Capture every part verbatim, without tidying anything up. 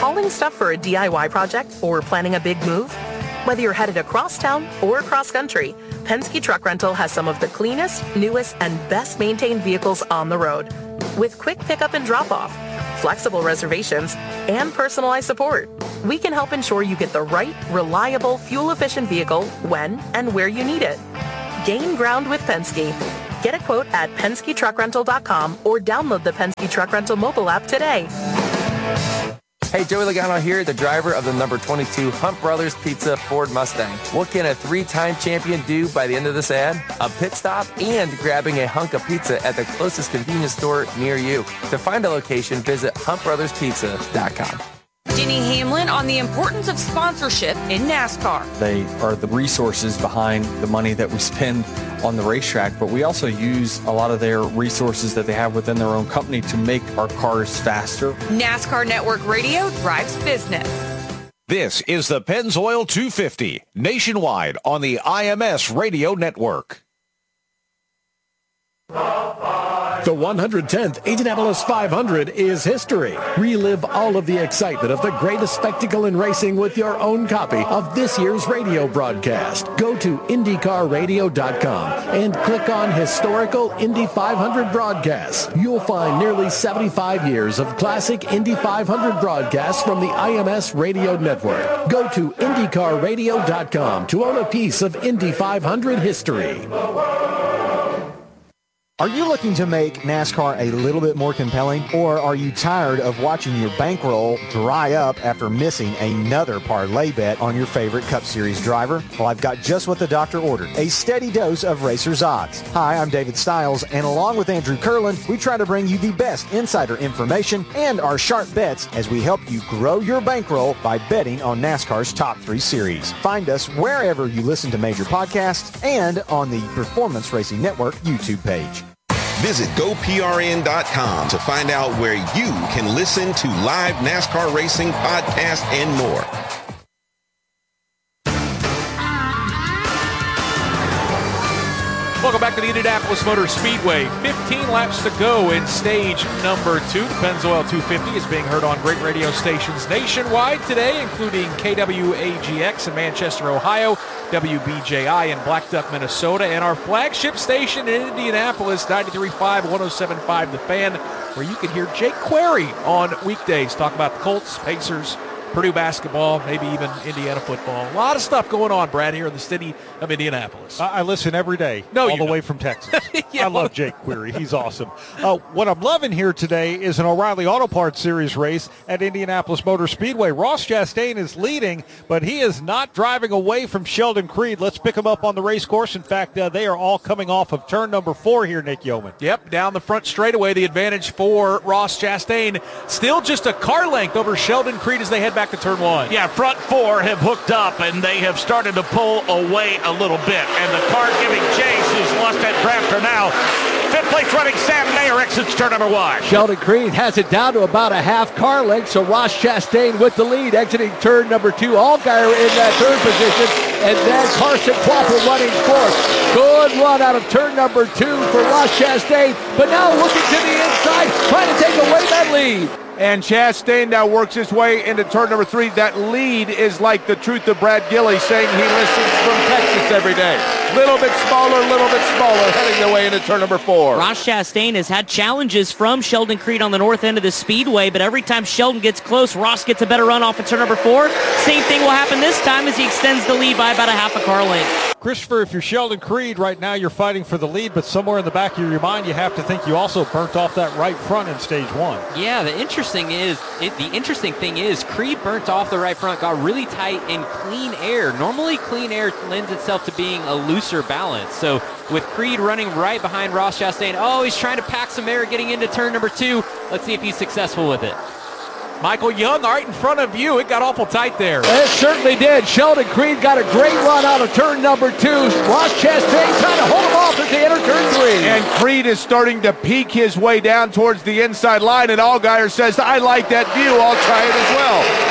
Hauling stuff for a D I Y project or planning a big move? Whether you're headed across town or across country, Penske Truck Rental has some of the cleanest, newest, and best maintained vehicles on the road. With quick pickup and drop-off, flexible reservations, and personalized support, we can help ensure you get the right, reliable, fuel-efficient vehicle when and where you need it. Gain ground with Penske. Get a quote at Penske Truck Rental dot com or download the Penske Truck Rental mobile app today. Hey, Joey Logano here, the driver of the number twenty-two Hunt Brothers Pizza Ford Mustang. What can a three-time champion do by the end of this ad? A pit stop and grabbing a hunk of pizza at the closest convenience store near you. To find a location, visit Hunt Brothers Pizza dot com. Denny Hamlin on the importance of sponsorship in NASCAR. They are the resources behind the money that we spend on the racetrack, but we also use a lot of their resources that they have within their own company to make our cars faster. NASCAR Network Radio drives business. This is the Pennzoil two fifty, nationwide on the I M S Radio Network. The one hundred tenth Indianapolis five hundred is history. Relive all of the excitement of the greatest spectacle in racing with your own copy of this year's radio broadcast. Go to Indy Car Radio dot com and click on Historical Indy five hundred Broadcasts. You'll find nearly seventy-five years of classic Indy five hundred broadcasts from the I M S Radio Network. Go to Indy Car Radio dot com to own a piece of Indy five hundred history. Are you looking to make NASCAR a little bit more compelling, or are you tired of watching your bankroll dry up after missing another parlay bet on your favorite Cup Series driver? Well, I've got just what the doctor ordered, a steady dose of Racer's Odds. Hi, I'm David Stiles, and along with Andrew Curlin, we try to bring you the best insider information and our sharp bets as we help you grow your bankroll by betting on NASCAR's top three series. Find us wherever you listen to major podcasts and on the Performance Racing Network YouTube page. Visit Go P R N dot com to find out where you can listen to live NASCAR racing, podcasts, and more. Welcome back to the Indianapolis Motor Speedway. fifteen laps to go in stage number two. The Pennzoil two fifty is being heard on great radio stations nationwide today, including K W A G X in Manchester, Ohio, W B J I in Black Duck, Minnesota, and our flagship station in Indianapolis, ninety-three point five, one oh seven point five The Fan, where you can hear Jake Query on weekdays talk about the Colts, Pacers, Purdue basketball, maybe even Indiana football. A lot of stuff going on, Brad, here in the city of Indianapolis. I, I listen every day, no, all the don't. way from Texas. yeah, I love Jake Query. He's awesome. Uh, what I'm loving here today is an O'Reilly Auto Parts Series race at Indianapolis Motor Speedway. Ross Chastain is leading, but he is not driving away from Sheldon Creed. Let's pick him up on the race course. In fact, uh, they are all coming off of turn number four here, Nick Yeoman. Yep, down the front straightaway, the advantage for Ross Chastain. Still just a car length over Sheldon Creed as they head back to turn one. Yeah, front four have hooked up, and they have started to pull away a little bit. And the car giving chase, who's lost that drafter now. Fifth place running Sam Mayer exits turn number one. Sheldon Creed has it down to about a half car length, so Ross Chastain with the lead exiting turn number two. Allgaier in that third position, and then Carson Kvapil running fourth. Good run out of turn number two for Ross Chastain, but now looking to the inside, trying to take away that lead. And Chastain now works his way into turn number three. That lead is like the truth of Brad Gilley saying he listens from Texas every day. Little bit smaller, little bit smaller, heading their way into turn number four. Ross Chastain has had challenges from Sheldon Creed on the north end of the speedway, but every time Sheldon gets close, Ross gets a better run off at turn number four. Same thing will happen this time as he extends the lead by about a half a car length. Christopher, if you're Sheldon Creed right now, you're fighting for the lead, but somewhere in the back of your mind, you have to think you also burnt off that right front in stage one. Yeah, the interesting is it, the interesting thing is Creed burnt off the right front, got really tight in clean air. Normally, clean air lends itself to being a looser balance. So with Creed running right behind Ross Chastain, oh, he's trying to pack some air getting into turn number two. Let's see if he's successful with it. Michael Young right in front of you. It got awful tight there. It certainly did. Sheldon Creed got a great run out of turn number two. Ross Chastain trying to hold him off as they enter turn three. And Creed is starting to peek his way down towards the inside line, and Allgaier says, I like that view. I'll try it as well.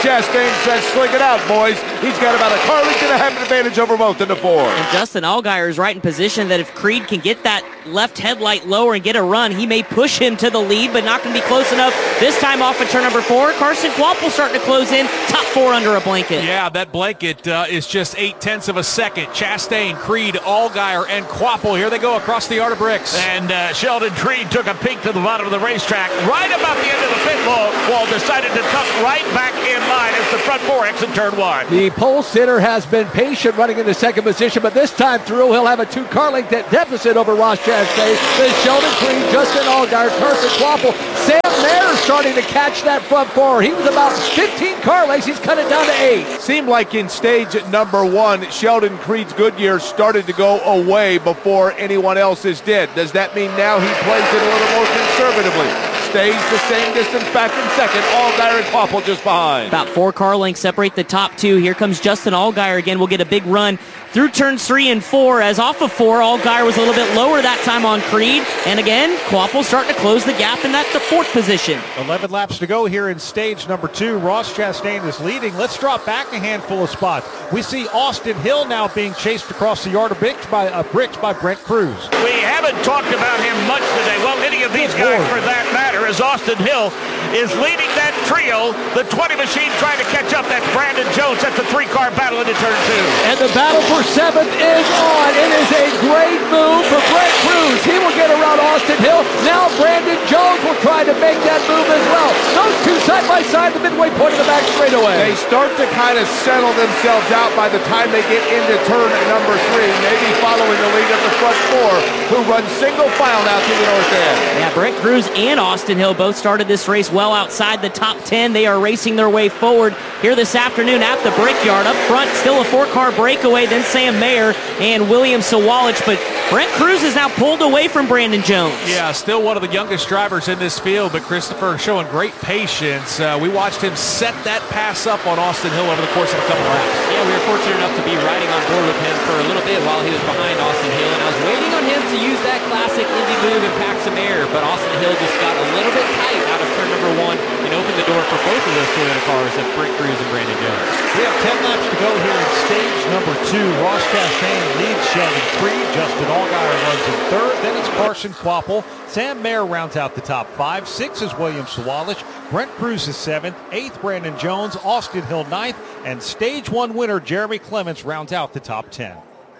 Chastain says, sling it out, boys. He's got about a car length and a half advantage over both in the four. And Justin Allgaier is right in position that if Creed can get that left headlight lower and get a run, he may push him to the lead, but not going to be close enough. This time off of turn number four, Carson Kvapil starting to close in, top four under a blanket. Yeah, that blanket uh, is just eight-tenths of a second. Chastain, Creed, Allgaier, and Kvapil. Here they go across the yard of bricks. And uh, Sheldon Creed took a peek to the bottom of the racetrack. Right about the end of the pit wall, wall decided to tuck right back in line as the front four exit turn one. The pole sitter has been patient running into second position, but this time through he'll have a two-car length deficit over Ross Chastain. Then Sheldon Creed, Justin Allgaier, Carson Kvapil. Sam Mayer starting to catch that front four. He was about fifteen car lengths. He's cut it down to eight. Seemed like in stage number one, Sheldon Creed's Goodyear started to go away before anyone else's did. Does that mean now he plays it a little more conservatively? Stays the same distance back in second. Allgaier and Kvapil just behind. About four car lengths separate the top two. Here comes Justin Allgaier again. We'll get a big run through turns three and four. As off of four, Allgaier was a little bit lower that time on Creed. And again, Kvapil starting to close the gap in that the fourth position. eleven laps to go here in stage number two. Ross Chastain is leading. Let's drop back a handful of spots. We see Austin Hill now being chased across the yard of bricks by, uh, bricks by Brent Cruz. We haven't talked about him much today. Well, any of these guys for that matter, as Austin Hill is leading that trio. The twenty machine trying to catch up. That's Brandon Jones. That's a three-car battle into turn two. And the battle for seventh is on. It is a great move for Brent Cruz. He will get around Austin Hill. Now Brandon Jones will try to make that move as well. Those two side by side, the midway point of the back straightaway. They start to kind of settle themselves out by the time they get into turn number three, maybe following the lead of the front four, who run single file now to the north end. Yeah, Brent Cruz and Austin Hill both started this race well outside the top ten. They are racing their way forward here this afternoon at the Brickyard. Up front, still a four-car breakaway, then Sam Mayer and William Sawalich, but Brent Cruz is now pulled away from Brandon Jones. Yeah, still one of the youngest drivers in this field, but Christopher showing great patience. Uh, we watched him set that pass up on Austin Hill over the course of a couple laps. Yeah, we were fortunate enough to be riding on board with him for a little bit while he was behind Austin Hill, and I was waiting on him to use that classic Indy move and pack some air, but Austin Hill just got a little bit tight out of turn number one and opened the door for both of those Toyota cars of Brent Cruz and Brandon Jones. We have ten laps to go here in stage number two. Ross Chastain leads Sheldon Creed. Justin Allgaier runs in third. Then it's Carson Kvapil. Sam Mayer rounds out the top five. Six is William Sawalich. Brent Cruz is seventh. Eighth, Brandon Jones. Austin Hill ninth. And stage one winner Jeremy Clements rounds out the top ten.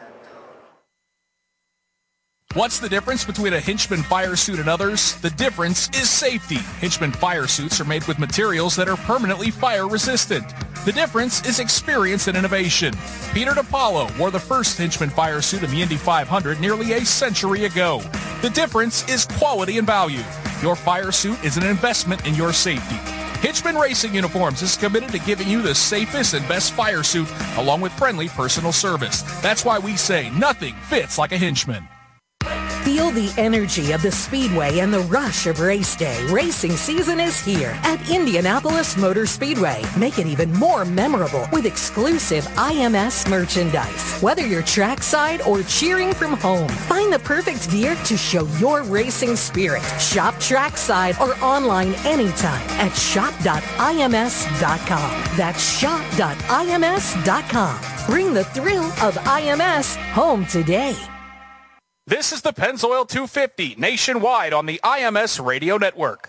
What's the difference between a Hinchman fire suit and others? The difference is safety. Hinchman fire suits are made with materials that are permanently fire resistant. The difference is experience and innovation. Peter DiPaolo wore the first Hinchman fire suit in the Indy five hundred nearly a century ago. The difference is quality and value. Your fire suit is an investment in your safety. Hinchman Racing Uniforms is committed to giving you the safest and best fire suit along with friendly personal service. That's why we say nothing fits like a Hinchman. Feel the energy of the Speedway and the rush of race day. Racing season is here at Indianapolis Motor Speedway. Make it even more memorable with exclusive I M S merchandise. Whether you're trackside or cheering from home, find the perfect gear to show your racing spirit. Shop trackside or online anytime at shop dot I M S dot com. That's shop dot I M S dot com. Bring the thrill of I M S home today. This is the Pennzoil two fifty nationwide on the I M S Radio Network.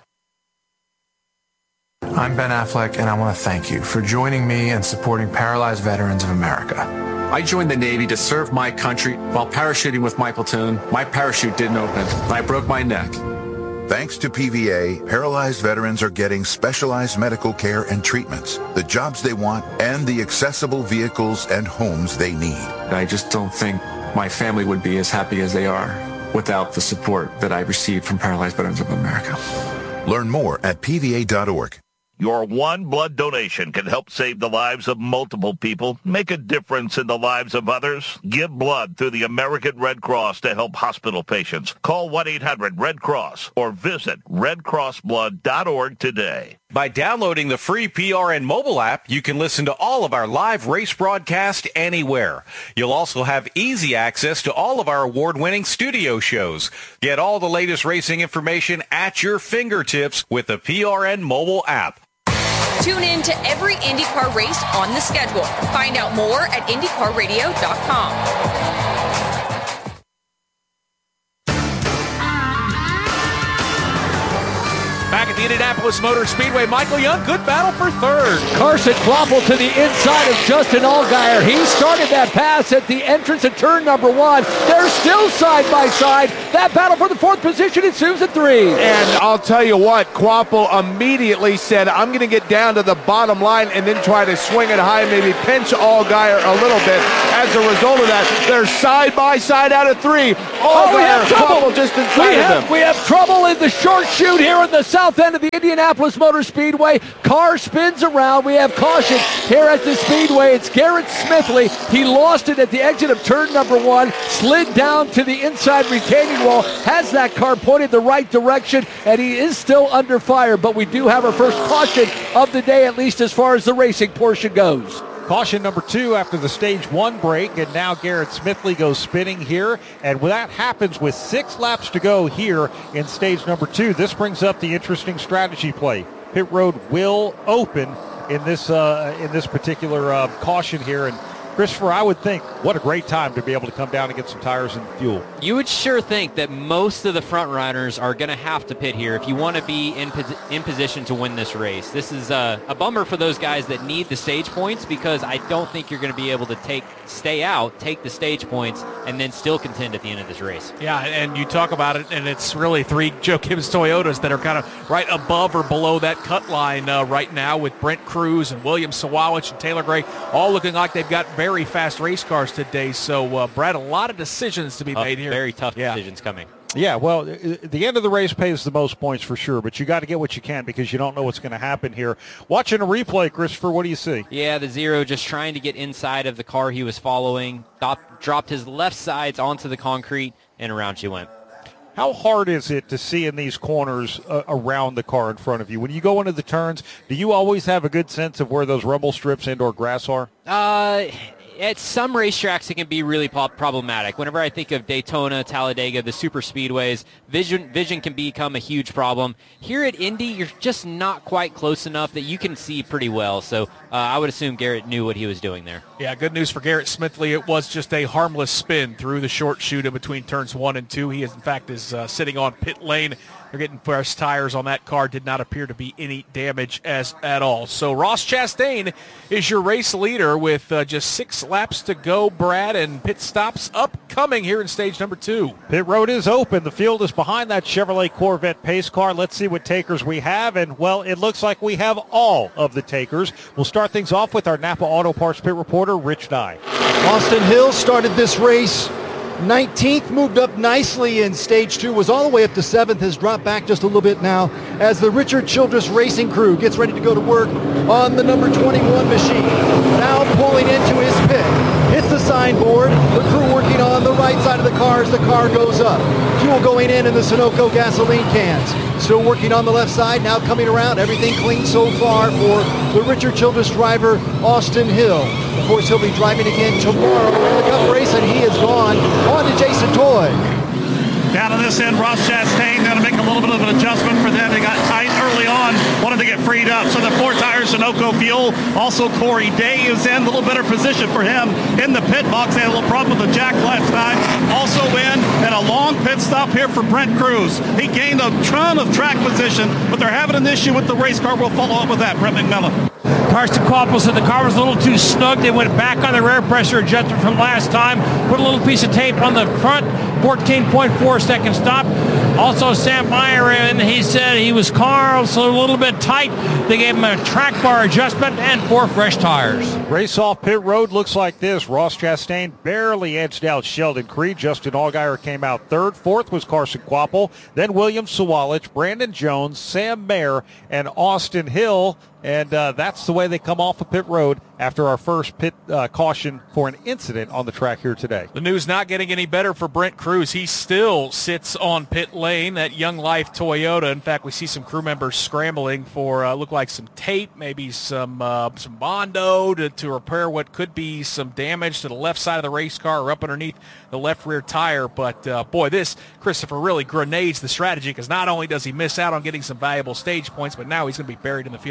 I'm Ben Affleck, and I want to thank you for joining me and supporting Paralyzed Veterans of America. I joined the Navy to serve my country. While parachuting with my platoon, my parachute didn't open, and I broke my neck. Thanks to P V A, paralyzed veterans are getting specialized medical care and treatments, the jobs they want, and the accessible vehicles and homes they need. I just don't think my family would be as happy as they are without the support that I received from Paralyzed Veterans of America. Learn more at P V A dot org. Your one blood donation can help save the lives of multiple people, make a difference in the lives of others. Give blood through the American Red Cross to help hospital patients. Call one eight hundred red cross or visit red cross blood dot org today. By downloading the free P R N mobile app, you can listen to all of our live race broadcast anywhere. You'll also have easy access to all of our award-winning studio shows. Get all the latest racing information at your fingertips with the P R N mobile app. Tune in to every IndyCar race on the schedule. Find out more at Indy Car Radio dot com. Back at the Indianapolis Motor Speedway, Michael Young, good battle for third. Carson Kvapil to the inside of Justin Allgaier. He started that pass at the entrance of turn number one. They're still side by side. That battle for the fourth position ensues at three. And I'll tell you what, Kvapil immediately said, I'm going to get down to the bottom line and then try to swing it high, maybe pinch Allgaier a little bit. As a result of that, they're side by side out of three. Oh, we have trouble. Kvapil just inside we of have, them. We have trouble in the short chute here in the south end of the Indianapolis Motor Speedway. Car spins around. We have caution here at the Speedway. It's Garrett Smithley. He lost it at the exit of turn number one, slid down to the inside retaining wall, has that car pointed the right direction, and he is still under fire, but we do have our first caution of the day, at least as far as the racing portion goes. Caution number two after the stage one break, and now Garrett Smithley goes spinning here, and that happens with six laps to go here in stage number two. This brings up the interesting strategy play. Pit road will open in this uh, in this particular uh, caution here, and Christopher, I would think, what a great time to be able to come down and get some tires and fuel. You would sure think that most of the front runners are going to have to pit here if you want to be in, pos- in position to win this race. This is uh, a bummer for those guys that need the stage points, because I don't think you're going to be able to take stay out, take the stage points, and then still contend at the end of this race. Yeah, and you talk about it, and it's really three Joe Gibbs Toyotas that are kind of right above or below that cut line uh, right now, with Brent Cruz and William Sawalich and Taylor Gray all looking like they've got very very fast race cars today. So, uh, Brad, a lot of decisions to be Tough, made here. Very tough yeah. decisions coming. Yeah, well, the end of the race pays the most points for sure, but you got to get what you can because you don't know what's going to happen here. Watching a replay, Christopher, what do you see? Yeah, the Zero just trying to get inside of the car he was following, dropped, dropped his left sides onto the concrete, and around she went. How hard is it to see in these corners uh, around the car in front of you? When you go into the turns, do you always have a good sense of where those rumble strips and or grass are? Uh... At some racetracks, it can be really problematic. Whenever I think of Daytona, Talladega, the super speedways, vision vision can become a huge problem. Here at Indy, you're just not quite close enough that you can see pretty well. So uh, I would assume Garrett knew what he was doing there. Yeah, good news for Garrett Smithley. It was just a harmless spin through the short chute in between turns one and two. He, is, in fact, is uh, sitting on pit lane. They're getting fresh tires on that car. Did not appear to be any damage as at all. So Ross Chastain is your race leader with uh, just six laps to go, Brad, and pit stops upcoming here in stage number two. Pit road is open. The field is behind that Chevrolet Corvette pace car. Let's see what takers we have. And, well, it looks like we have all of the takers. We'll start things off with our Napa Auto Parts pit reporter, Rich Nye. Austin Hill started this race nineteenth, moved up nicely in stage two, was all the way up to seventh, has dropped back just a little bit now as the Richard Childress Racing crew gets ready to go to work on the number twenty-one machine. Now pulling into his pit. Hits the signboard. The crew working on the right side of the car as the car goes up. Fuel going in in the Sunoco gasoline cans. Still working on the left side, now coming around. Everything clean so far for the Richard Childress driver, Austin Hill. Of course, he'll be driving again tomorrow in the Cup race, and he is gone. On to Jason Toy. Down to this end, Ross Chastain got to make a little bit of an adjustment for them. They got tight early on, wanted to get freed up. So the four tires, Sunoco fuel. Also, Corey Day is in a little better position for him in the pit box. They had a little problem with the jack last time. Also in, and a long pit stop here for Brent Cruz. He gained a ton of track position, but they're having an issue with the race car. We'll follow up with that. Brett McMillan. Carson Kvapil said the car was a little too snug. They went back on the rear pressure adjustment from last time, put a little piece of tape on the front, fourteen point four second stop. Also, Sam Meyer in, he said he was car also a little bit tight. They gave him a track bar adjustment and four fresh tires. Race off pit road looks like this. Ross Chastain barely edged out Sheldon Creed. Justin Allgaier came out third. Fourth was Carson Kvapil. Then William Sawalich, Brandon Jones, Sam Mayer, and Austin Hill. And uh, that's the way they come off of pit road after our first pit uh, caution for an incident on the track here today. The news not getting any better for Brent Cruz. He still sits on pit lane, that Young Life Toyota. In fact, we see some crew members scrambling for, uh, look like some tape, maybe some uh, some Bondo to, to repair what could be some damage to the left side of the race car or up underneath the left rear tire. But, uh, boy, this, Christopher, really grenades the strategy because not only does he miss out on getting some valuable stage points, but now he's going to be buried in the field regardless.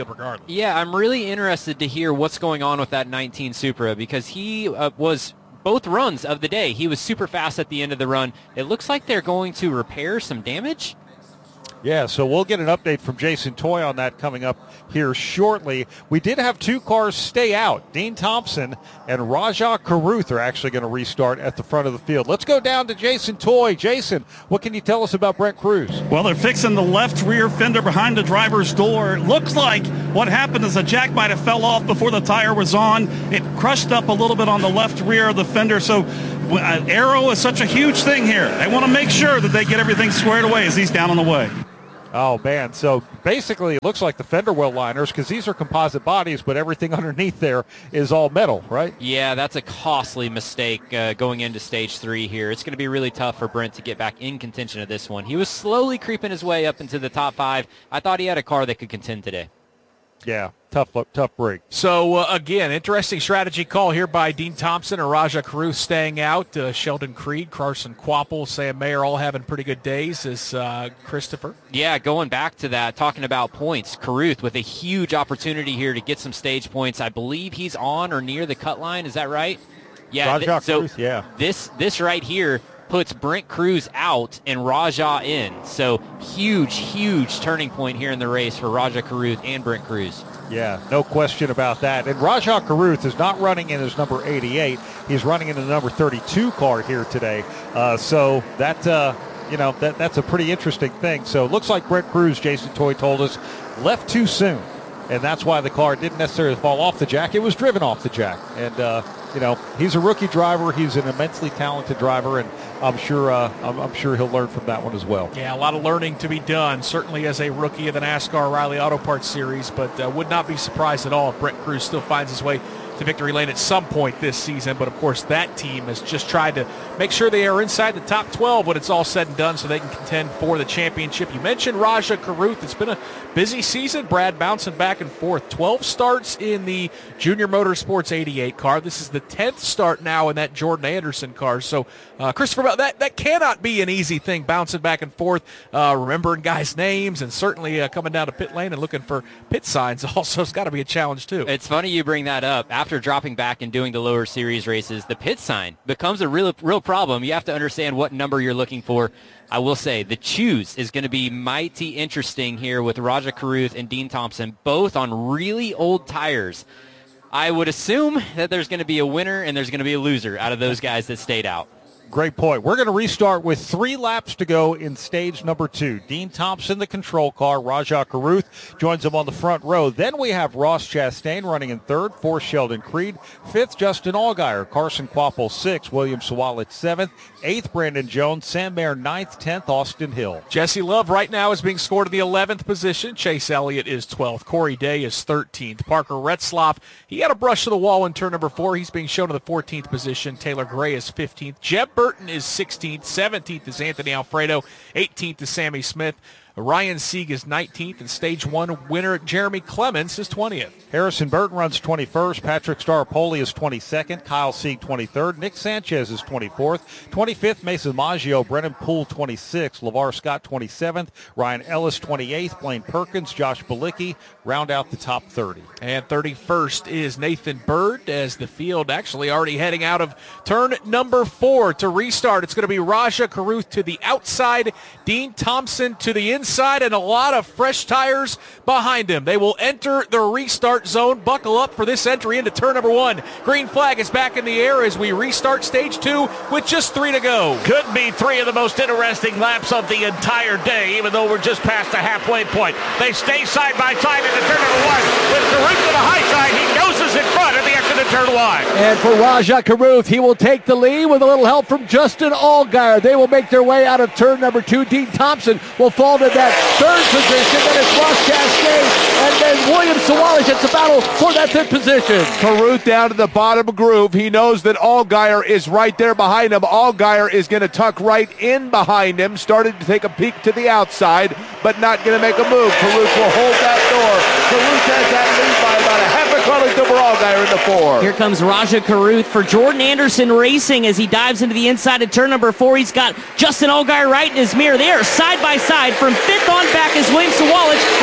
Yeah, I'm really interested to hear what's going on with that nineteen Supra because he uh, was both runs of the day. He was super fast at the end of the run. It looks like they're going to repair some damage. Yeah, so we'll get an update from Jason Toy on that coming up here shortly. We did have two cars stay out. Dean Thompson and Rajah Caruth are actually going to restart at the front of the field. Let's go down to Jason Toy. Jason, what can you tell us about Brent Cruz? Well, they're fixing the left rear fender behind the driver's door. It looks like what happened is the jack might have fell off before the tire was on. It crushed up a little bit on the left rear of the fender, so uh, aero is such a huge thing here. They want to make sure that they get everything squared away as he's down on the way. Oh, man. So basically it looks like the fender well liners because these are composite bodies, but everything underneath there is all metal, right? Yeah, that's a costly mistake uh, going into stage three here. It's going to be really tough for Brent to get back in contention of this one. He was slowly creeping his way up into the top five. I thought he had a car that could contend today. Yeah, tough tough break. So, uh, again, interesting strategy call here by Dean Thompson and Rajah Caruth staying out. Uh, Sheldon Creed, Carson Kvapil, Sam Mayer all having pretty good days as uh, Christopher. Yeah, going back to that, talking about points, Caruth with a huge opportunity here to get some stage points. I believe he's on or near the cut line. Is that right? Yeah. Rajah th- so Caruth, yeah. This, this right here puts Brent Cruz out and Rajah in. So huge, huge turning point here in the race for Rajah Caruth and Brent Cruz. Yeah, no question about that. And Rajah Caruth is not running in his number eighty-eight. He's running in the number thirty-two car here today. Uh, so that, uh, you know, that that's a pretty interesting thing. So it looks like Brent Cruz, Jason Toy told us, left too soon. And that's why the car didn't necessarily fall off the jack. It was driven off the jack. And, uh, you know, he's a rookie driver. He's an immensely talented driver, and I'm sure uh, I'm, I'm sure he'll learn from that one as well. Yeah, a lot of learning to be done, certainly as a rookie of the NASCAR Riley Auto Parts Series, but uh, would not be surprised at all if Brent Cruz still finds his way to victory lane at some point this season. But, of course, that team has just tried to make sure they are inside the top twelve when it's all said and done so they can contend for the championship. You mentioned Rajah Caruth. It's been a busy season. Brad bouncing back and forth. twelve starts in the Junior Motorsports eighty-eight car. This is the tenth start now in that Jordan Anderson car. So, uh, Christopher, that, that cannot be an easy thing, bouncing back and forth, uh, remembering guys' names, and certainly uh, coming down to pit lane and looking for pit signs also has got to be a challenge, too. It's funny you bring that up. After dropping back and doing the lower series races, the pit sign becomes a real, real problem. You have to understand what number you're looking for. I will say the choose is going to be mighty interesting here with Rajah Caruth and Dean Thompson, both on really old tires. I would assume that there's going to be a winner and there's going to be a loser out of those guys that stayed out. Great point. We're going to restart with three laps to go in stage number two. Dean Thompson, the control car. Rajah Caruth joins him on the front row. Then we have Ross Chastain running in third. Fourth, Sheldon Creed. Fifth, Justin Allgaier. Carson Kvapil, sixth. William Sawalich, seventh. Eighth, Brandon Jones. Sam Mayer, ninth. Tenth, Austin Hill. Jesse Love right now is being scored in the eleventh position. Chase Elliott is twelfth. Corey Day is thirteenth. Parker Retzlaff, he had a brush to the wall in turn number four. He's being shown in the fourteenth position. Taylor Gray is fifteenth. Jeb Burton is sixteenth. seventeenth is Anthony Alfredo. eighteenth is Sammy Smith. Ryan Sieg is nineteenth, and stage one winner Jeremy Clements is twentieth. Harrison Burton runs twenty-first. Patrick Staropoli is twenty-second. Kyle Sieg twenty-third. Nick Sanchez is twenty-fourth. twenty-fifth, Mason Maggio. Brennan Poole twenty-sixth. LeVar Scott twenty-seventh. Ryan Ellis twenty-eighth. Blaine Perkins, Josh Balicki round out the top thirty. And thirty-first is Nathan Bird as the field actually already heading out of turn number four to restart. It's going to be Rajah Caruth to the outside, Dean Thompson to the inside. Inside and a lot of fresh tires behind him. They will enter the restart zone. Buckle up for this entry into turn number one. Green flag is back in the air as we restart stage two with just three to go. Could be three of the most interesting laps of the entire day, even though we're just past the halfway point. They stay side by side into turn number one. With Caruth to the high side, he noses in front at the exit of turn one. And for Rajah Caruth, he will take the lead with a little help from Justin Allgaier. They will make their way out of turn number two. Dean Thompson will fall to that third position. Then it's Ross Chastain and then William Sawalich. It's a battle for that fifth position. Caruth down to the bottom groove. He knows that Allgaier is right there behind him. Allgaier is going to tuck right in behind him. Started to take a peek to the outside, but not going to make a move. Caruth will hold that door. Caruth has that lead by about a half a car length over Allgaier in the four. Here comes Rajah Caruth for Jordan Anderson Racing as he dives into the inside of turn number four. He's got Justin Allgaier right in his mirror. They are side by side from fifth on back as William Sawalich races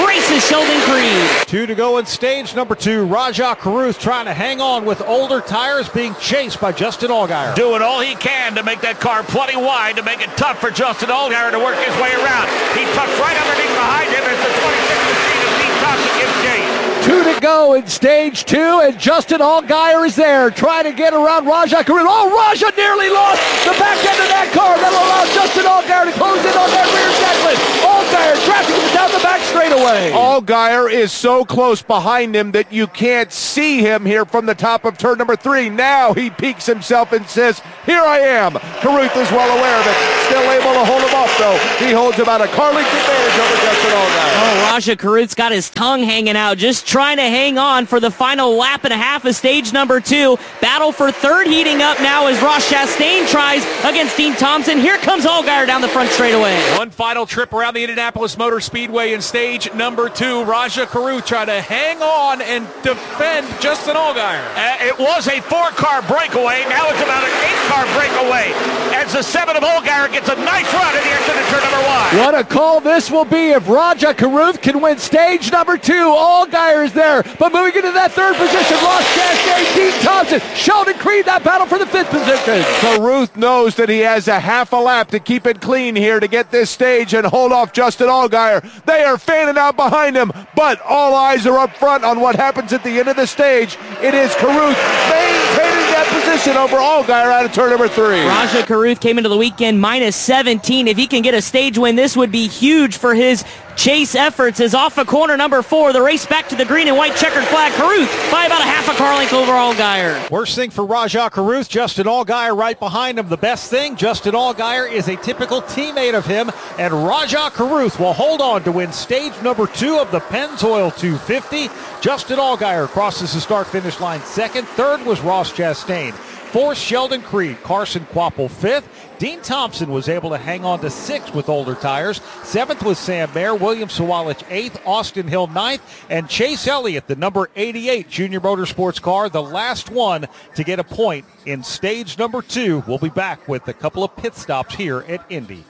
is Sheldon Creed. Two to go in stage number two. Rajah Caruth trying to hang on with older tires, being chased by Justin Allgaier. Doing all he can to make that car plenty wide to make it tough for Justin Allgaier to work his way around. He tucks right underneath behind him as the twenty-six machine of Dean Thompson gives chase. Two to go in stage two, and Justin Allgaier is there trying to get around Rajah Caruth. Oh, Rajah nearly lost the back end of that car. That'll allow Justin Allgaier to close in on that rear segment. Allgaier traffic him down the back straightaway. Allgaier is so close behind him that you can't see him here from the top of turn number three. Now he peeks himself and says, here I am. Caruth is well aware of it. Still able to hold him off, though. He holds about a car length advantage over Justin Allgaier. Oh, Rajah Caruth's got his tongue hanging out, just trying to hang on for the final lap and a half of stage number two. Battle for third heating up now as Ross Chastain tries against Dean Thompson. Here comes Allgaier down the front straightaway. One final trip around the Indianapolis Motor Speedway in stage number two. Rajah Caruth trying to hang on and defend Justin Allgaier. Uh, it was a four-car breakaway. Now it's about an eight-car breakaway as the seven of Allgaier gets a nice run at the exit of turn number one. What a call this will be if Rajah Caruth can win stage number two. Allgaier is there, but moving into that third position, Ross Chastain, Dean Thompson, Sheldon Creed, that battle for the fifth position. Caruth knows that he has a half a lap to keep it clean here to get this stage and hold off Justin Allgaier. They are fanning out behind him, but all eyes are up front on what happens at the end of the stage. It is Caruth maintaining that position over Allgaier out of turn number three. Rajah Caruth came into the weekend minus seventeen. If he can get a stage win, this would be huge for his chase efforts. Is off of corner number four. The race back to the green and white checkered flag. Caruth by about a half a car length over Allgaier. Worst thing for Rajah Caruth, Justin Allgaier right behind him. The best thing, Justin Allgaier is a typical teammate of him, and Rajah Caruth will hold on to win stage number two of the Pennzoil two fifty. Justin Allgaier crosses the start-finish line second. Third was Ross Chastain. Fourth, Sheldon Creed. Carson Kvapil fifth. Dean Thompson was able to hang on to sixth with older tires. Seventh was Sam Mayer. William Sawalich eighth. Austin Hill ninth. And Chase Elliott, the number eighty-eight Junior Motorsports car, the last one to get a point in stage number two. We'll be back with a couple of pit stops here at Indy.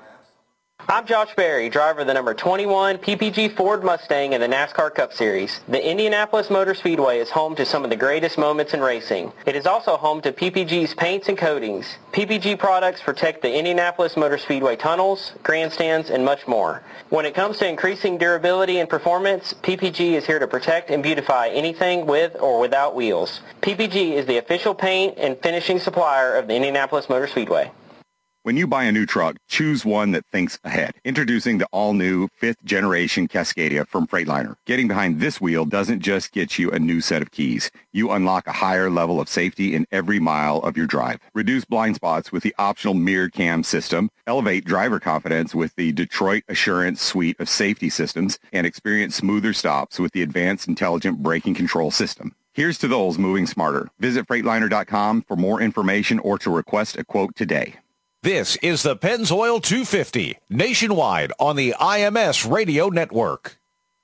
I'm Josh Berry, driver of the number twenty-one P P G Ford Mustang in the NASCAR Cup Series. The Indianapolis Motor Speedway is home to some of the greatest moments in racing. It is also home to P P G's paints and coatings. P P G products protect the Indianapolis Motor Speedway tunnels, grandstands, and much more. When it comes to increasing durability and performance, P P G is here to protect and beautify anything with or without wheels. P P G is the official paint and finishing supplier of the Indianapolis Motor Speedway. When you buy a new truck, choose one that thinks ahead. Introducing the all-new fifth generation Cascadia from Freightliner. Getting behind this wheel doesn't just get you a new set of keys. You unlock a higher level of safety in every mile of your drive. Reduce blind spots with the optional mirror cam system. Elevate driver confidence with the Detroit Assurance suite of safety systems. And experience smoother stops with the advanced intelligent braking control system. Here's to those moving smarter. Visit Freightliner dot com for more information or to request a quote today. This is the Pennzoil two fifty, nationwide on the I M S Radio Network.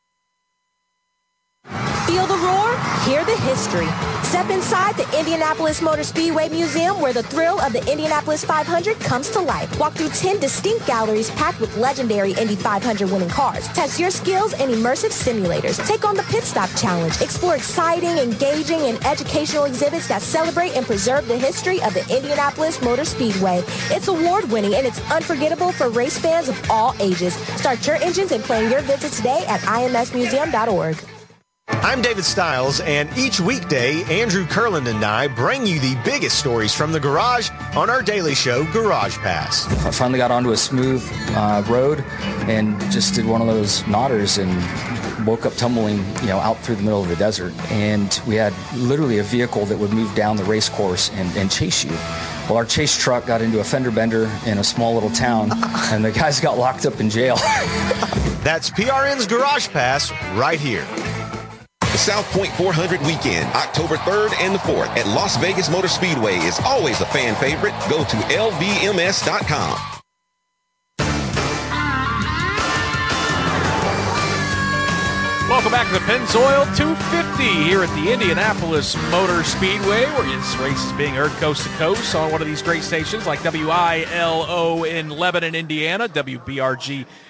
Feel the roar? Hear the history. Step inside the Indianapolis Motor Speedway Museum where the thrill of the Indianapolis five hundred comes to life. Walk through ten distinct galleries packed with legendary Indy five hundred winning cars. Test your skills in immersive simulators. Take on the Pit Stop Challenge. Explore exciting, engaging, and educational exhibits that celebrate and preserve the history of the Indianapolis Motor Speedway. It's award-winning and it's unforgettable for race fans of all ages. Start your engines and plan your visit today at I M S museum dot org. I'm David Stiles, and each weekday, Andrew Kurland and I bring you the biggest stories from the garage on our daily show, Garage Pass. I finally got onto a smooth uh, road and just did one of those nodders and woke up tumbling, you know, out through the middle of the desert. And we had literally a vehicle that would move down the race course and, and chase you. Well, our chase truck got into a fender bender in a small little town, and the guys got locked up in jail. That's P R N's Garage Pass right here. The South Point four hundred weekend, October third and the fourth at Las Vegas Motor Speedway is always a fan favorite. Go to L V M S dot com. Welcome back to the Pennzoil two fifty here at the Indianapolis Motor Speedway, where this race is being heard coast to coast on one of these great stations like W I L O in Lebanon, Indiana, W B R G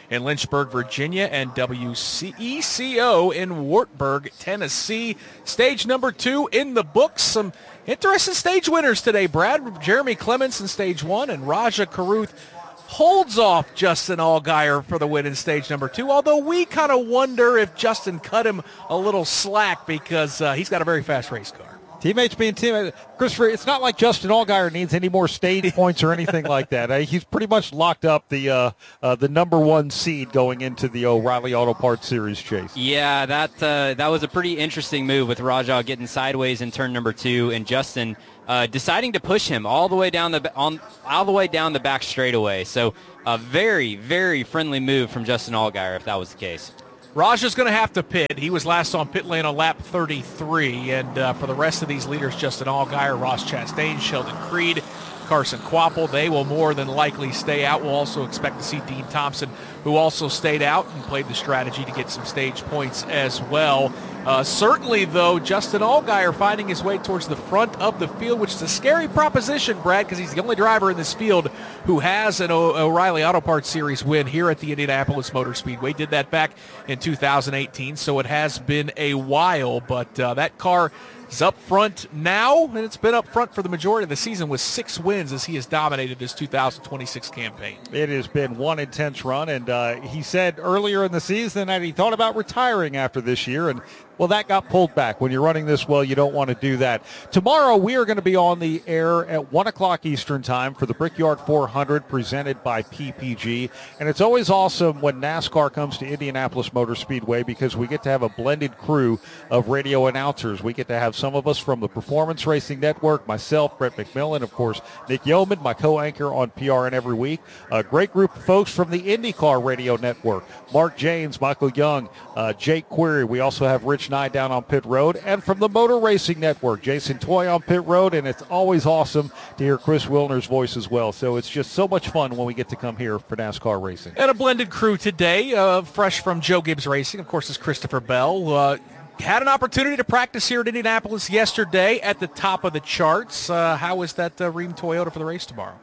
in Lynchburg, Virginia, and W E C O in Wartburg, Tennessee. Stage number two in the books. Some interesting stage winners today, Brad. Jeremy Clements in stage one, and Raja Caruth holds off Justin Allgaier for the win in stage number two, although we kind of wonder if Justin cut him a little slack because uh, he's got a very fast race car. Teammates being teammates. Christopher, it's not like Justin Allgaier needs any more stage points or anything like that. Uh, he's pretty much locked up the uh, uh, the number one seed going into the O'Reilly Auto Parts Series chase. Yeah, that uh, that was a pretty interesting move with Raja getting sideways in turn number two, and Justin uh, deciding to push him all the way down the on all the way down the back straightaway. So a very very friendly move from Justin Allgaier if that was the case. Raja's going to have to pit. He was last on pit lane on lap thirty-three. And uh, for the rest of these leaders, Justin Allgaier, Ross Chastain, Sheldon Creed, Carson Kvapil, they will more than likely stay out. We'll also expect to see Dean Thompson, who also stayed out and played the strategy to get some stage points as well. Uh, certainly, though, Justin Allgaier finding his way towards the front of the field, which is a scary proposition, Brad, because he's the only driver in this field who has an o- O'Reilly Auto Parts Series win here at the Indianapolis Motor Speedway. Did that back in two thousand eighteen, so it has been a while, but uh, that car is up front now, and it's been up front for the majority of the season with six wins as he has dominated this two thousand twenty-six campaign. It has been one intense run, and uh, he said earlier in the season that he thought about retiring after this year, and well, that got pulled back. When you're running this well, you don't want to do that. Tomorrow, we are going to be on the air at one o'clock Eastern Time for the Brickyard four hundred presented by P P G. And it's always awesome when NASCAR comes to Indianapolis Motor Speedway because we get to have a blended crew of radio announcers. We get to have some of us from the Performance Racing Network, myself, Brett McMillan, of course, Nick Yeoman, my co-anchor on P R N every week. A great group of folks from the IndyCar Radio Network, Mark James, Michael Young, uh, Jake Query. We also have Rich Nye down on pit road, and from the Motor Racing Network, Jason Toy on pit road, and it's always awesome to hear Chris Wilner's voice as well. So it's just so much fun when we get to come here for NASCAR racing. And a blended crew today, uh, fresh from Joe Gibbs Racing, of course, is Christopher Bell. Uh, had an opportunity to practice here at Indianapolis yesterday at the top of the charts. Uh, how is that uh, Rheem Toyota for the race tomorrow?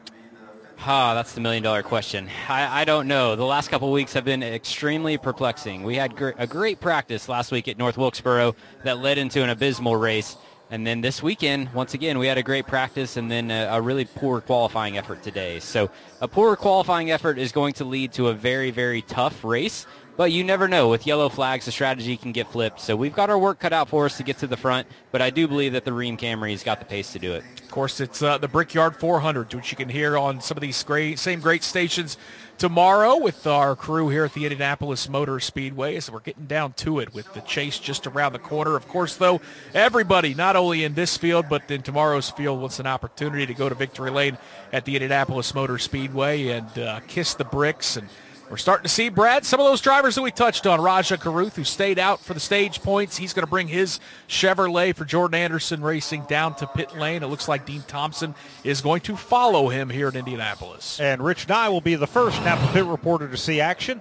Ah, that's the million-dollar question. I, I don't know. The last couple of weeks have been extremely perplexing. We had gr- a great practice last week at North Wilkesboro that led into an abysmal race. And then this weekend, once again, we had a great practice and then a, a really poor qualifying effort today. So a poor qualifying effort is going to lead to a very, very tough race. But you never know. With yellow flags, the strategy can get flipped. So we've got our work cut out for us to get to the front. But I do believe that the Rheem Camry's got the pace to do it. Of course, it's uh, the Brickyard four hundred, which you can hear on some of these great, same great stations tomorrow with our crew here at the Indianapolis Motor Speedway. So we're getting down to it with the chase just around the corner. Of course, though, everybody, not only in this field, but in tomorrow's field, wants an opportunity to go to Victory Lane at the Indianapolis Motor Speedway and uh, kiss the bricks. And we're starting to see, Brad, some of those drivers that we touched on. Raja Caruth, who stayed out for the stage points. He's going to bring his Chevrolet for Jordan Anderson Racing down to pit lane. It looks like Dean Thompson is going to follow him here in Indianapolis. And Rich Nye will be the first Napa pit reporter to see action.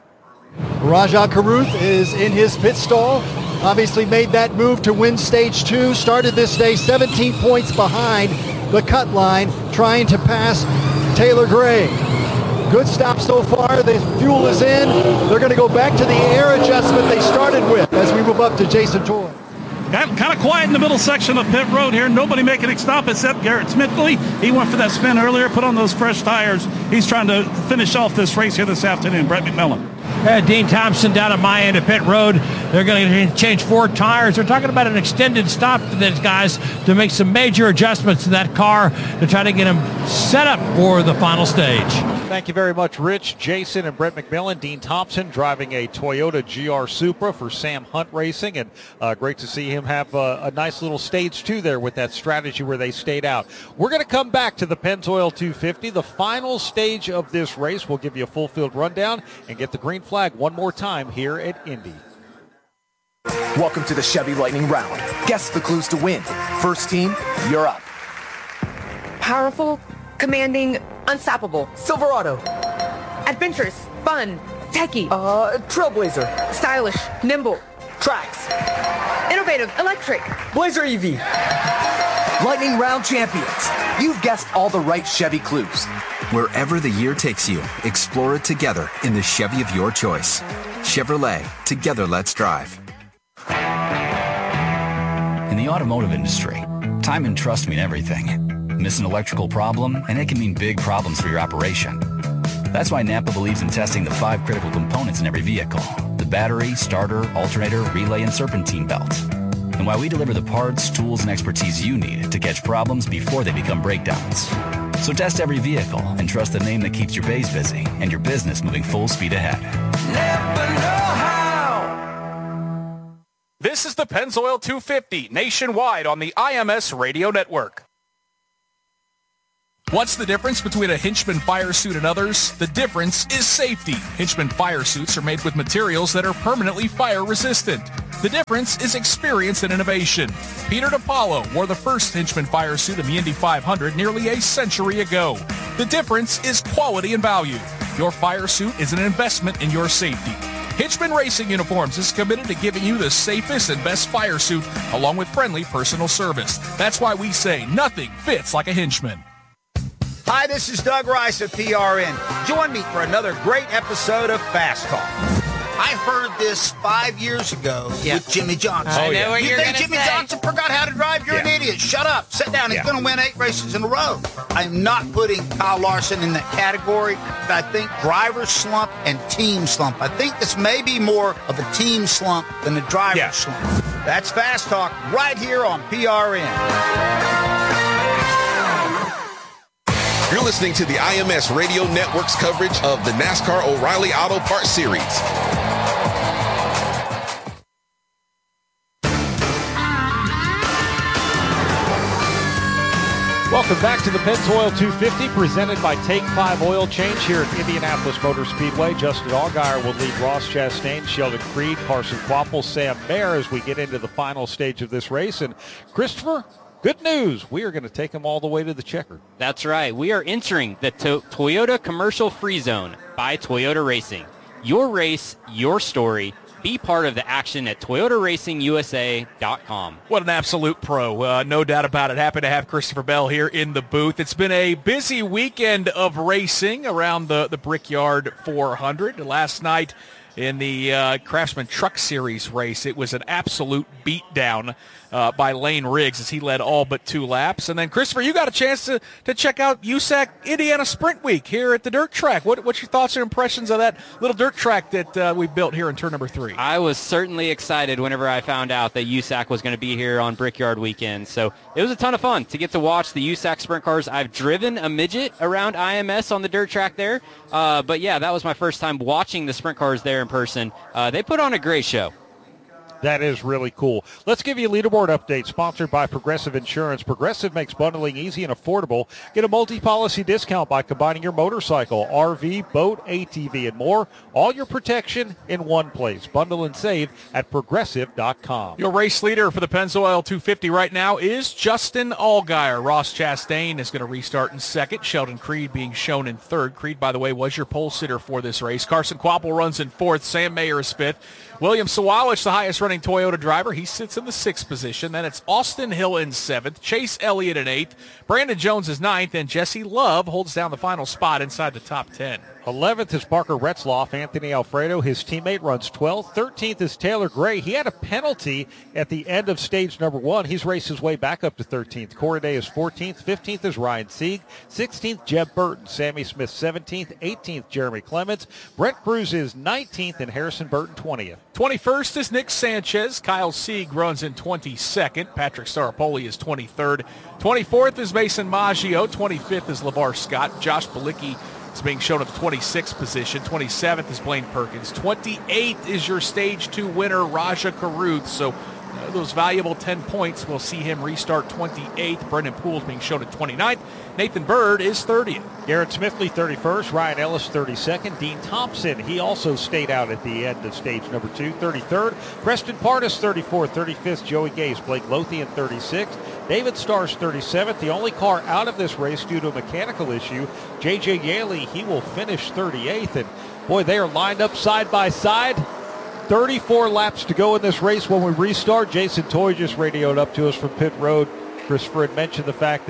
Raja Caruth is in his pit stall. Obviously made that move to win stage two. Started this day seventeen points behind the cut line, trying to pass Taylor Gray. Good stop so far. The fuel is in. They're going to go back to the air adjustment they started with as we move up to Jason Toy. Kind of quiet in the middle section of pit road here. Nobody making a stop except Garrett Smithley. He went for that spin earlier, put on those fresh tires. He's trying to finish off this race here this afternoon. Brett McMillan. Uh, Dean Thompson down at my end of pit road. They're going to change four tires. They're talking about an extended stop to these guys to make some major adjustments to that car to try to get them set up for the final stage. Thank you very much, Rich, Jason, and Brett McMillan. Dean Thompson driving a Toyota G R Supra for Sam Hunt Racing, and uh, great to see him have a, a nice little stage two there with that strategy where they stayed out. We're going to come back to the Pennzoil two fifty, the final stage of this race. We'll give you a full field rundown and get the green flag one more time here at Indy. Welcome to the Chevy Lightning Round. Guess the clues to win. First team, you're up. Powerful, commanding, unstoppable. Silverado. Adventurous, fun, techie. Uh, Trailblazer. Stylish, nimble. Trax. Innovative, electric. Blazer E V. Lightning Round champions. You've guessed all the right Chevy clues. Wherever the year takes you, explore it together in the Chevy of your choice. Chevrolet, together let's drive. In the automotive industry, time and trust mean everything. Miss an electrical problem, and it can mean big problems for your operation. That's why Napa believes in testing the five critical components in every vehicle: the battery, starter, alternator, relay, and serpentine belt. And why we deliver the parts, tools, and expertise you need to catch problems before they become breakdowns. So test every vehicle and trust the name that keeps your bays busy and your business moving full speed ahead. Never know how. This is the Pennzoil two fifty nationwide on the I M S Radio Network. What's the difference between a Hinchman fire suit and others? The difference is safety. Hinchman fire suits are made with materials that are permanently fire resistant. The difference is experience and innovation. Peter DiPaolo wore the first Hinchman fire suit in the Indy five hundred nearly a century ago. The difference is quality and value. Your fire suit is an investment in your safety. Hinchman Racing Uniforms is committed to giving you the safest and best fire suit along with friendly personal service. That's why we say nothing fits like a Hinchman. Hi, this is Doug Rice of P R N. Join me for another great episode of Fast Talk. I heard this five years ago yeah. with Jimmy Johnson. I know yeah. what you you're think gonna Jimmy say. Johnson forgot how to drive? You're yeah. an idiot. Shut up. Sit down. He's yeah. going to win eight races in a row. I'm not putting Kyle Larson in that category. I think driver slump and team slump. I think this may be more of a team slump than a driver yeah. slump. That's Fast Talk right here on P R N. You're listening to the I M S Radio Network's coverage of the NASCAR O'Reilly Auto Parts Series. Welcome back to the Pennzoil two fifty, presented by Take five Oil Change here at Indianapolis Motor Speedway. Justin Allgaier will lead Ross Chastain, Sheldon Creed, Carson Kvapil, Sam Mayer as we get into the final stage of this race. And Christopher, good news. We are going to take them all the way to the checker. That's right. We are entering the to- Toyota Commercial Free Zone by Toyota Racing. Your race, your story. Be part of the action at Toyota Racing U S A dot com. What an absolute pro. Uh, no doubt about it. Happy to have Christopher Bell here in the booth. It's been a busy weekend of racing around the, the Brickyard four hundred. Last night in the uh, Craftsman Truck Series race, it was an absolute beatdown uh, by Lane Riggs as he led all but two laps. And then, Christopher, you got a chance to, to check out U S A C Indiana Sprint Week here at the dirt track. What, what's your thoughts and impressions of that little dirt track that uh, we built here in turn number three? I was certainly excited whenever I found out that U S A C was going to be here on Brickyard weekend. So it was a ton of fun to get to watch the U S A C sprint cars. I've driven a midget around I M S on the dirt track there. Uh, but, yeah, that was my first time watching the sprint cars there in person. Uh, they put on a great show. That is really cool. Let's give you a leaderboard update sponsored by Progressive Insurance. Progressive makes bundling easy and affordable. Get a multi-policy discount by combining your motorcycle, R V, boat, A T V, and more. All your protection in one place. Bundle and save at progressive dot com. Your race leader for the Pennzoil two fifty right now is Justin Allgaier. Ross Chastain is going to restart in second. Sheldon Creed being shown in third. Creed, by the way, was your pole sitter for this race. Carson Kvapil runs in fourth. Sam Mayer is fifth. William Sawalich, the highest running Toyota driver, he sits in the sixth position. Then it's Austin Hill in seventh, Chase Elliott in eighth, Brandon Jones is ninth, and Jesse Love holds down the final spot inside the top ten. eleventh is Parker Retzloff. Anthony Alfredo, his teammate, runs twelfth. thirteenth is Taylor Gray. He had a penalty at the end of stage number one. He's raced his way back up to thirteenth. Corey Day is fourteenth. fifteenth is Ryan Sieg. sixteenth, Jeb Burton. Sammy Smith, seventeenth. eighteenth, Jeremy Clements. Brent Cruz is nineteenth, and Harrison Burton, twentieth. twenty-first is Nick Sanchez. Kyle Sieg runs in twenty-second. Patrick Staropoli is twenty-third. twenty-fourth is Mason Maggio. twenty-fifth is LeVar Scott. Josh Bilicki is being shown at the twenty-sixth position. twenty-seventh is Blaine Perkins. twenty-eighth is your Stage two winner, Raja Caruth. So uh, those valuable ten points will see him restart twenty-eighth. Brendan Poole's being shown at twenty-ninth. Nathan Bird is thirtieth. Garrett Smithley, thirty-first. Ryan Ellis, thirty-second. Dean Thompson, he also stayed out at the end of stage number two, thirty-third. Preston Pardus, thirty-fourth. thirty-fifth, Joey Gase. Blake Lothian, thirty-sixth. David Starrs, thirty-seventh. The only car out of this race due to a mechanical issue, J J Yaley, he will finish thirty-eighth. And, boy, they are lined up side by side. thirty-four laps to go in this race when we restart. Jason Toy just radioed up to us from pit road. Christopher had mentioned the fact that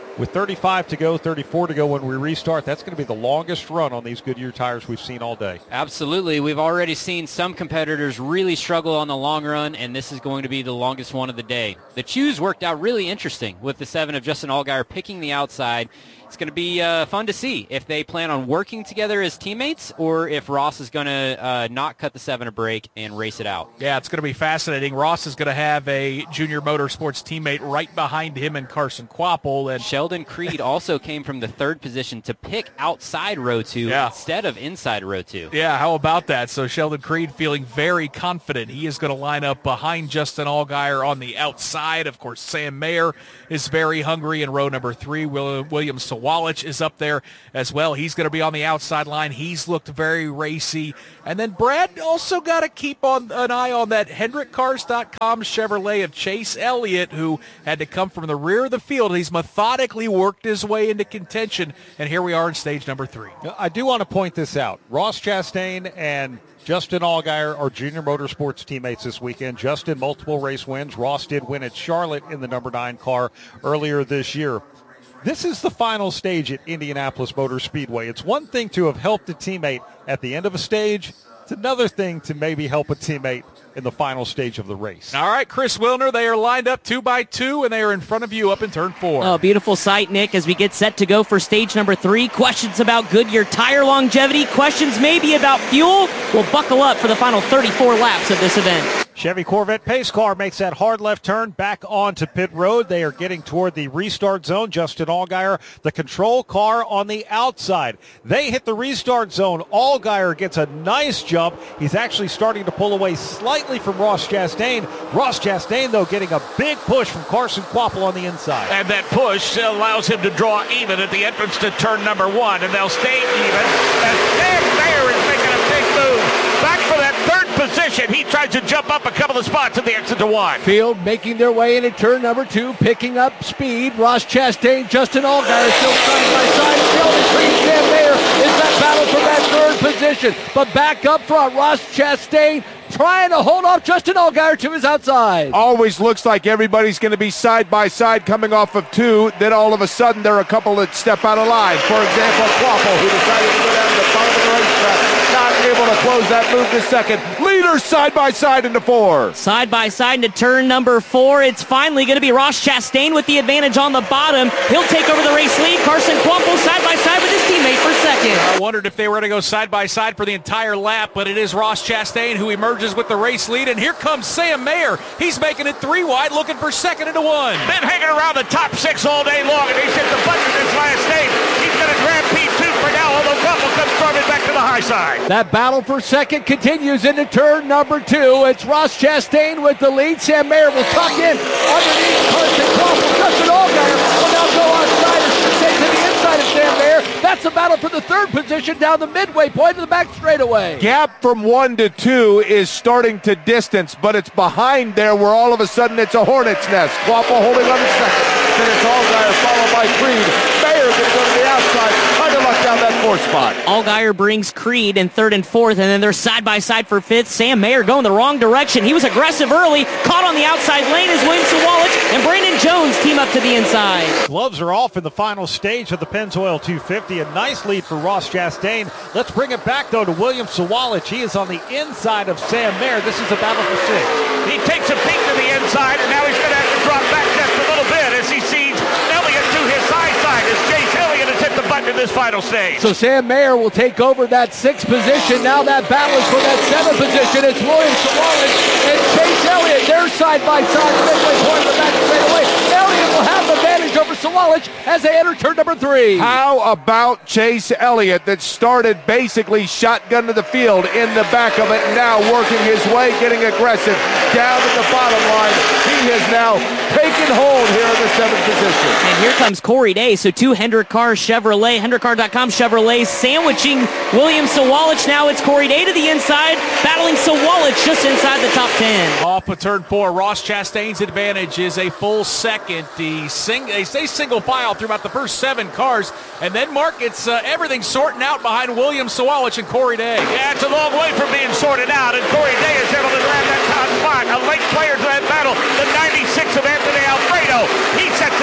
With thirty-five to go, thirty-four to go when we restart, that's going to be the longest run on these Goodyear tires we've seen all day. Absolutely. We've already seen some competitors really struggle on the long run, and this is going to be the longest one of the day. The choose worked out really interesting with the seven of Justin Allgaier picking the outside. It's going to be uh, fun to see if they plan on working together as teammates or if Ross is going to uh, not cut the seven a break and race it out. Yeah, it's going to be fascinating. Ross is going to have a Junior Motorsports teammate right behind him and Carson Kvapil. And Sheldon Creed also came from the third position to pick outside row two yeah. instead of inside row two. Yeah, how about that? So Sheldon Creed feeling very confident. He is going to line up behind Justin Allgaier on the outside. Of course, Sam Mayer is very hungry in row number three. Will, William Sawalich is up there as well. He's going to be on the outside line. He's looked very racy. And then Brad also got to keep on an eye on that Hendrick Cars dot com Chevrolet of Chase Elliott, who had to come from the rear of the field. He's methodically worked his way into contention, and here we are in stage number three. I do want to point this out. Ross Chastain and Justin Allgaier are Junior Motorsports teammates this weekend. Justin, multiple race wins. Ross did win at Charlotte in the number nine car earlier this year. This is the final stage at Indianapolis Motor Speedway. It's one thing to have helped a teammate at the end of a stage. It's another thing to maybe help a teammate in the final stage of the race. All right, Chris Wilner, they are lined up two by two, and they are in front of you up in turn four. Oh, beautiful sight, Nick, as we get set to go for stage number three. Questions about Goodyear tire longevity, questions maybe about fuel. We'll buckle up for the final thirty-four laps of this event. Chevy Corvette pace car makes that hard left turn back onto pit road. They are getting toward the restart zone. Justin Allgaier, the control car on the outside. They hit the restart zone. Allgaier gets a nice jump. He's actually starting to pull away slightly from Ross Chastain. Ross Chastain, though, getting a big push from Carson Kvapil on the inside. And that push allows him to draw even at the entrance to turn number one, and they'll stay even as Sam Mayer is making a big move. Back for that third position. He tries to jump up a couple of spots at the exit to one. Field making their way into turn number two, picking up speed. Ross Chastain, Justin Allgaier still side by side. Sheldon Creed, Sam Mayer is that battle for that third position. But back up front, Ross Chastain trying to hold off Justin Allgaier to his outside. Always looks like everybody's going to be side by side coming off of two. Then all of a sudden there are a couple that step out of line. For example, Kvapil, who decided to go down to the bottom of the racetrack. Not able to close that move to second. Leaders side by side into four. Side by side into turn number four. It's finally going to be Ross Chastain with the advantage on the bottom. He'll take over the race lead. Carson Kvapil side by side with his teammate for second. I wondered if they were going to go side by side for the entire lap, but it is Ross Chastain who emerges with the race lead, and here comes Sam Mayer. He's making it three wide, looking for second into one. Been hanging around the top six all day long, and he's hit the button in his last stage. He's going to grab P two for now, although Kvapil comes storming back to the high side. That battle for second continues into turn number two. It's Ross Chastain with the lead. Sam Mayer will tuck in underneath Carson Kvapil. Justin Allgaier will now go outside and should say to the inside of Sam Mayer. That's a battle for the third position down the midway point of the back straightaway. Gap from one to two is starting to distance, but it's behind there where all of a sudden it's a hornet's nest. Kvapil holding on to second. Then it's Allgaier followed by Creed. Mayer going to go to the outside. Trying to lock down that fourth spot. Allgaier brings Creed in third and fourth, and then they're side by side for fifth. Sam Mayer going the wrong direction. He was aggressive early, caught on the outside lane as William Sawalich and Brandon Jones team up to the inside. Gloves are off in the final stage of the Pennzoil two fifty. A nice lead for Ross Chastain. Let's bring it back, though, to William Sawalich. He is on the inside of Sam Mayer. This is a battle for six. He takes a peek to the inside, and now he's going to have to drop back just a little bit as he sees Elliott to his high side as Chase Elliott has hit the button in this final stage. So Sam Mayer will take over that sixth position. Now that battle is for that seventh position. It's William Sawalich and Chase Elliott. They're side by side. Midway point of the back straightaway. Elliott will have the advantage over Sawalich as they enter turn number three. How about Chase Elliott that started basically shotgun to the field in the back of it, now working his way, getting aggressive down at the bottom line. He has now taken hold here in the seventh position. And here comes Corey Day. So two Hendrick Cars Chevrolet, Hendrick Car dot com Chevrolet sandwiching William Sawalich. Now it's Corey Day to the inside, battling Sawalich just inside the top ten. Off of turn four, Ross Chastain's advantage is a full second. He sing, they stay single file through about the first seven cars, and then Mark, it's uh, everything sorting out behind William Sawalich and Corey Day. Yeah, it's a long way from being sorted out, and Corey Day is able to grab that top spot. A late player to that battle, the ninety-six of Anthony Alfredo. He sets it up into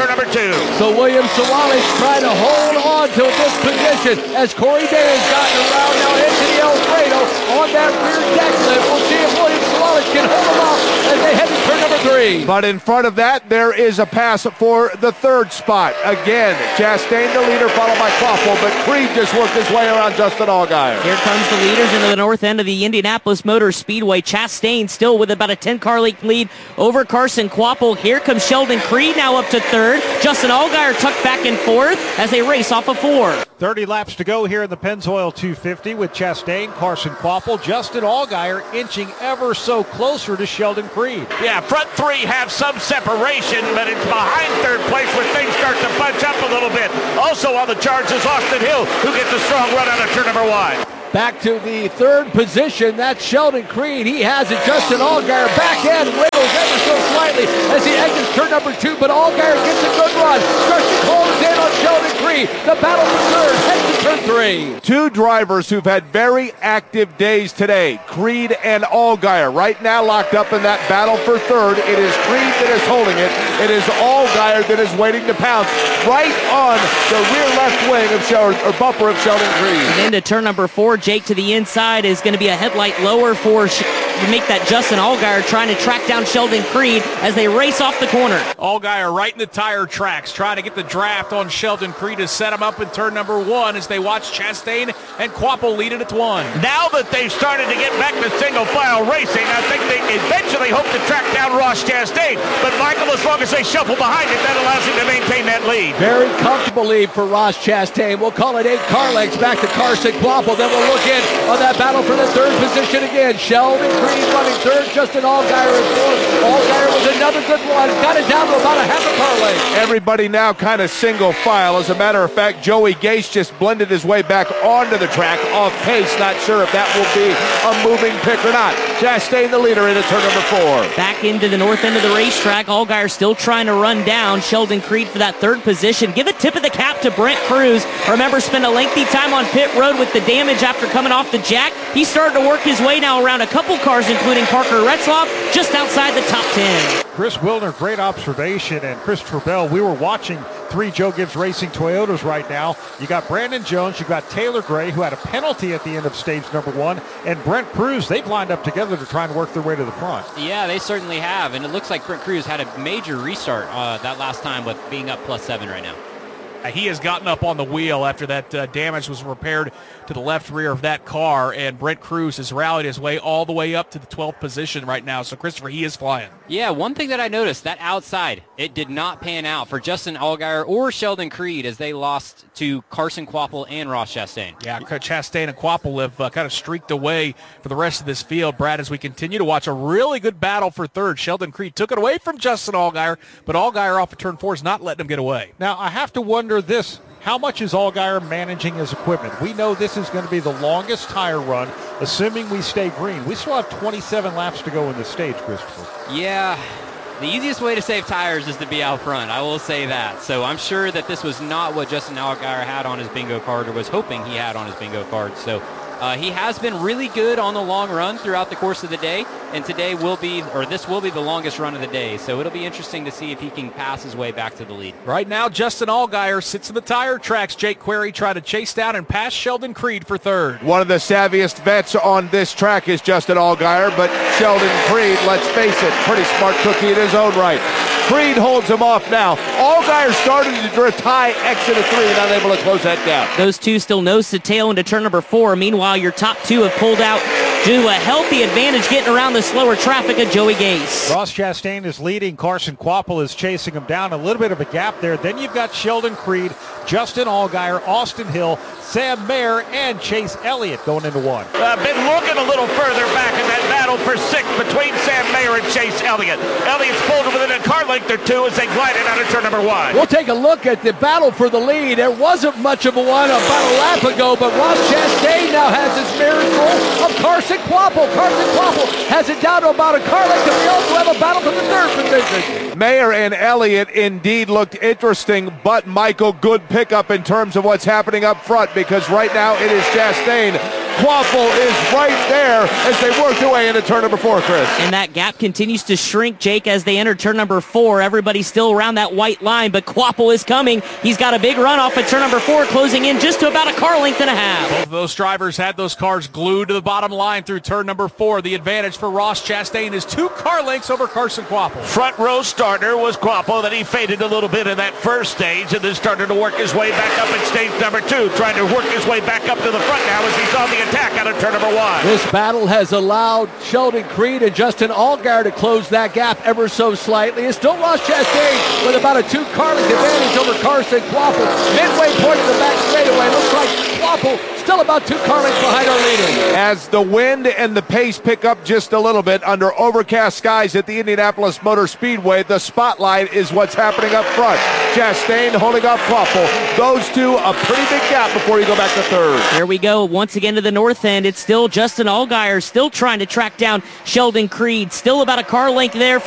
turn number two. So William Sawalich trying to hold on to this position as Corey Day has gotten around. Now Anthony Alfredo on that rear deck lift. We'll see if William Sawalich can hold him off as they head to turn number three. But in front of that, there is a pass for the third spot. Again, Chastain the leader, followed by Quaffle, but Creed just worked his way around Justin Allgaier. Here comes the leaders into the north end of the Indianapolis Motor Speedway. Chastain still with about a ten-car length lead over Carson Quapple. Here comes Sheldon Creed now up to third. Justin Allgaier tucked back in fourth as they race off of four. thirty laps to go here in the Pennzoil two fifty with Chastain, Carson Quapple, Justin Allgaier inching ever so closer to Sheldon Creed. Yeah, front three have some separation, but it's behind third place where things start to bunch up a little bit. Also on the charge is Austin Hill, who gets a strong run out of turn number one. Back to the third position. That's Sheldon Creed. He has it. Justin Allgaier back end wiggles ever so slightly as he exits turn number two, but Allgaier gets a good run. Starts to close in on Sheldon Creed. The battle for third heads to turn three. Two drivers who've had very active days today, Creed and Allgaier. Right now locked up in that battle for third. It is Creed that is holding it. It is Allgaier that is waiting to pounce right on the rear left wing of Sheldon, or bumper of Sheldon Creed. And into turn number four, Jake to the inside is going to be a headlight lower for Sh- to make that Justin Allgaier trying to track down Sheldon Creed as they race off the corner. Allgaier right in the tire tracks, trying to get the draft on Sheldon Creed to set him up in turn number one as they watch Chastain and Quapple lead it at one. Now that they've started to get back to single file racing, I think they eventually hope to track down Ross Chastain. But Michael, as long as they shuffle behind it, that allows him to maintain that lead. Very comfortable lead for Ross Chastain. We'll call it eight car lengths back to Carson Quapple. Then we'll look in on that battle for the third position again. Sheldon Creed running third, Justin Allgaier in fourth. Allgaier was another good one. Got it down to about a half a car length. Everybody now kind of single file. As a matter of fact, Joey Gase just blended his way back onto the track off pace. Not sure if that will be a moving pick or not. Chastain the leader into turn number four. Back into the north end of the racetrack. Allgaier still trying to run down Sheldon Creed for that third position. Give a tip of the cap to Brent Cruz. Remember, spent a lengthy time on pit road with the damage after coming off the jack. He's starting to work his way now around a couple cars, including Parker Retzloff, just outside the top ten. Chris Wilner, great observation, and Christopher Bell. We were watching three Joe Gibbs Racing Toyotas right now. You got Brandon Jones, you got Taylor Gray, who had a penalty at the end of stage number one, and Brent Cruz. They've lined up together to try and work their way to the front. Yeah, they certainly have, and it looks like Brent Cruz had a major restart uh, that last time with being up plus seven right now. He has gotten up on the wheel after that uh, damage was repaired to the left rear of that car, and Brent Cruz has rallied his way all the way up to the twelfth position right now. So, Christopher, he is flying. Yeah, one thing that I noticed, that outside, it did not pan out for Justin Allgaier or Sheldon Creed as they lost to Carson Quapple and Ross Chastain. Yeah, Chastain and Quapple have uh, kind of streaked away for the rest of this field, Brad, as we continue to watch a really good battle for third. Sheldon Creed took it away from Justin Allgaier, but Allgaier off of turn four is not letting him get away. Now, I have to wonder this. How much is Allgaier managing his equipment? We know this is going to be the longest tire run, assuming we stay green. We still have twenty-seven laps to go in the stage, Christopher. Yeah, the easiest way to save tires is to be out front. I will say that. So I'm sure that this was not what Justin Allgaier had on his bingo card or was hoping he had on his bingo card. So uh, he has been really good on the long run throughout the course of the day, and today will be, or this will be the longest run of the day. So it'll be interesting to see if he can pass his way back to the lead. Right now, Justin Allgaier sits in the tire tracks. Jake Query trying to chase down and pass Sheldon Creed for third. One of the savviest vets on this track is Justin Allgaier, but Sheldon Creed, let's face it, pretty smart cookie in his own right. Creed holds him off now. Allgaier started to tie exit of three, not able to close that down. Those two still nose to tail into turn number four. Meanwhile, your top two have pulled out due to a healthy advantage getting around the slower traffic of Joey Gase. Ross Chastain is leading. Carson Quapple is chasing him down. A little bit of a gap there. Then you've got Sheldon Creed, Justin Allgaier, Austin Hill, Sam Mayer, and Chase Elliott going into one. Uh, been looking a little further back in that battle for sixth between Sam Mayer and Chase Elliott. Elliott's pulled within a car length or two as they glided out of turn number one. We'll take a look at the battle for the lead. There wasn't much of a one about a lap ago, but Ross Chastain now has his mirror full of Carson Quapple. Carson Quapple has it down to about a car length, and we also have a battle for the third position. Mayer and Elliott indeed looked interesting, but Michael, good pickup in terms of what's happening up front, because right now it is Chastain Quaffle is right there as they work their way into turn number four, Chris. And that gap continues to shrink, Jake, as they enter turn number four. Everybody's still around that white line, but Quaffle is coming. He's got a big run off at turn number four, closing in just to about a car length and a half. Both of those drivers had those cars glued to the bottom line through turn number four. The advantage for Ross Chastain is two car lengths over Carson Quaffle. Front row starter was Quaffle, then he faded a little bit in that first stage and then started to work his way back up in stage number two, trying to work his way back up to the front now as he's on the attack out of turn number one. This battle has allowed Sheldon Creed and Justin Allgaier to close that gap ever so slightly. It's still Ross Chastain with about a two-car length advantage over Carson Quaffle. Midway point of the back straightaway. Looks like Quaffle still about two car lengths behind our leader. As the wind and the pace pick up just a little bit under overcast skies at the Indianapolis Motor Speedway, the spotlight is what's happening up front. Chastain holding off Quaffle. Those two, a pretty big gap before you go back to third. Here we go once again to the north end. It's still Justin Allgaier still trying to track down Sheldon Creed. Still about a car length there.